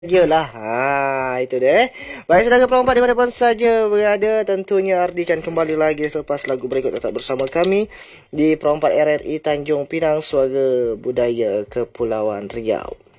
Yelah, itu deh. Baik, saudara perempat dimanapun saja berada, tentunya artikan kembali lagi selepas lagu berikut tetap bersama kami di Perempat RRI Tanjung Pinang, Suara Budaya Kepulauan Riau.